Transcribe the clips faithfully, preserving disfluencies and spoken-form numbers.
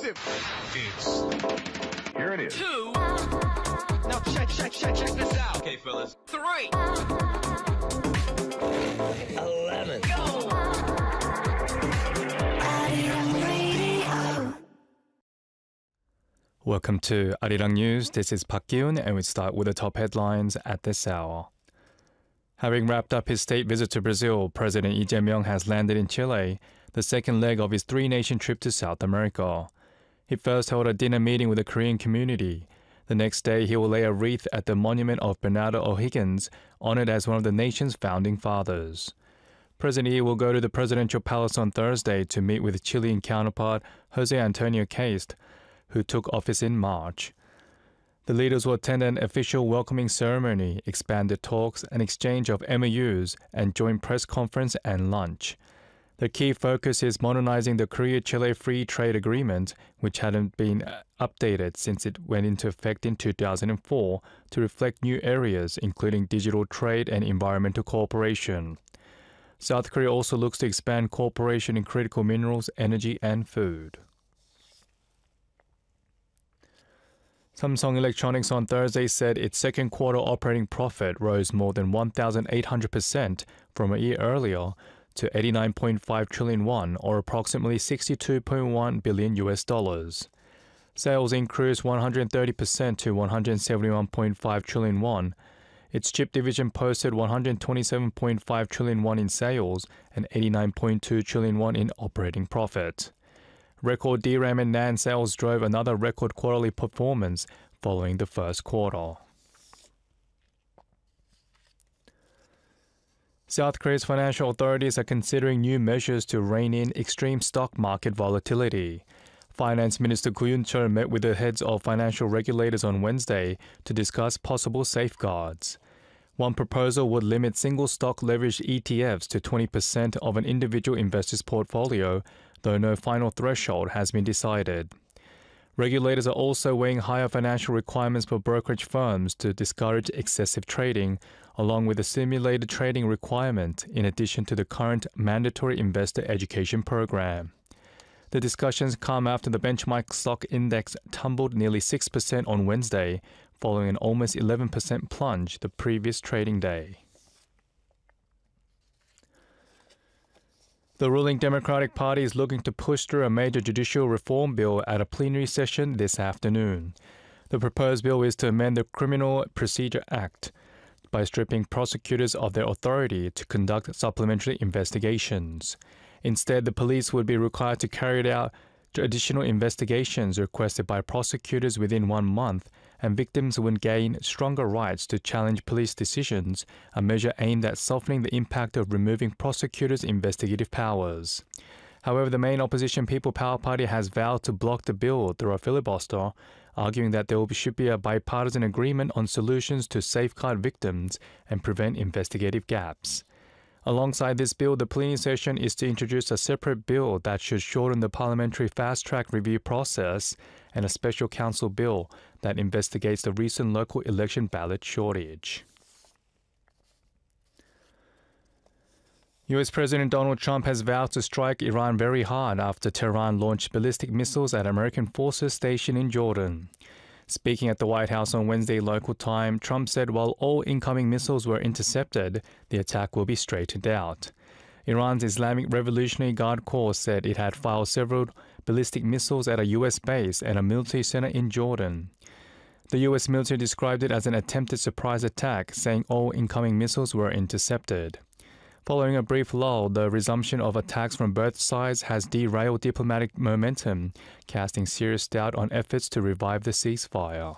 him. It's here it is. Two. Now check, check, check, check this out. Okay, fellas. Three. Eleven. Go. Welcome to Arirang News. This is Park Gi-un, and we start with the top headlines at this hour. Having wrapped up his state visit to Brazil, President Lee Jae-myung has landed in Chile, the second leg of his three-nation trip to South America. He first held a dinner meeting with the Korean community. The next day, he will lay a wreath at the monument of Bernardo O'Higgins, honored as one of the nation's founding fathers. President Lee will go to the presidential palace on Thursday to meet with Chilean counterpart Jose Antonio Cast, who took office in March. The leaders will attend an official welcoming ceremony, expanded talks, an exchange of M O Us, and joint press conference and lunch. The key focus is modernizing the Korea-Chile Free Trade Agreement, which hadn't been updated since it went into effect in two thousand four to reflect new areas, including digital trade and environmental cooperation. South Korea also looks to expand cooperation in critical minerals, energy, and food. Samsung Electronics on Thursday said its second quarter operating profit rose more than one thousand eight hundred percent from a year earlier to eighty-nine point five trillion won, or approximately sixty-two point one billion U S dollars. Sales increased one hundred thirty percent to one hundred seventy-one point five trillion won. Its chip division posted one hundred twenty-seven point five trillion won in sales and eighty-nine point two trillion won in operating profit. Record D RAM and NAND sales drove another record quarterly performance following the first quarter. South Korea's financial authorities are considering new measures to rein in extreme stock market volatility. Finance Minister Koo Yoon-chol met with the heads of financial regulators on Wednesday to discuss possible safeguards. One proposal would limit single-stock leveraged E T Fs to twenty percent of an individual investor's portfolio, though no final threshold has been decided. Regulators are also weighing higher financial requirements for brokerage firms to discourage excessive trading, along with a simulated trading requirement, in addition to the current mandatory investor education program. The discussions come after the benchmark stock index tumbled nearly six percent on Wednesday, following an almost eleven percent plunge the previous trading day. The ruling Democratic Party is looking to push through a major judicial reform bill at a plenary session this afternoon. The proposed bill is to amend the Criminal Procedure Act by stripping prosecutors of their authority to conduct supplementary investigations. Instead, the police would be required to carry out additional investigations requested by prosecutors within one month, and victims would gain stronger rights to challenge police decisions, a measure aimed at softening the impact of removing prosecutors' investigative powers. However, the main opposition People Power Party has vowed to block the bill through a filibuster, arguing that there should be a bipartisan agreement on solutions to safeguard victims and prevent investigative gaps. Alongside this bill, the plenary session is to introduce a separate bill that should shorten the parliamentary fast-track review process and a special council bill that investigates the recent local election ballot shortage. U S President Donald Trump has vowed to strike Iran very hard after Tehran launched ballistic missiles at American forces stationed in Jordan. Speaking at the White House on Wednesday local time, Trump said while all incoming missiles were intercepted, the attack will be straightened out. Iran's Islamic Revolutionary Guard Corps said it had fired several ballistic missiles at a U S base and a military center in Jordan. The U S military described it as an attempted surprise attack, saying all incoming missiles were intercepted. Following a brief lull, the resumption of attacks from both sides has derailed diplomatic momentum, casting serious doubt on efforts to revive the ceasefire.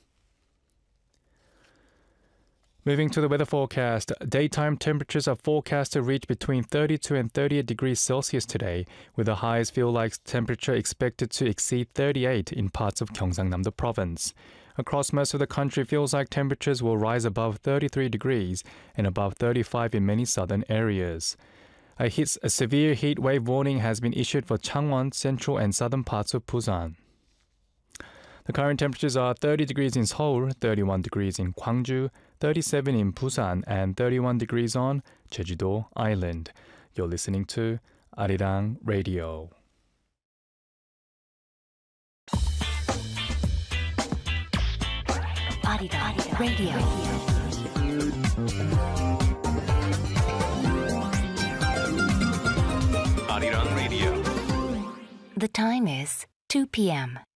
Moving to the weather forecast, daytime temperatures are forecast to reach between thirty-two and thirty-eight degrees Celsius today, with the highest feel-like temperature expected to exceed thirty-eight in parts of Gyeongsangnam-do province. Across most of the country, feels like temperatures will rise above thirty-three degrees and above thirty-five in many southern areas. A, hit, a severe heat wave warning has been issued for Changwon, central and southern parts of Busan. The current temperatures are thirty degrees in Seoul, thirty-one degrees in Gwangju, thirty-seven in Busan, and thirty-one degrees on Jeju-do Island. You're listening to Arirang Radio. Arirang Radio. Arirang Radio. The time is two p.m.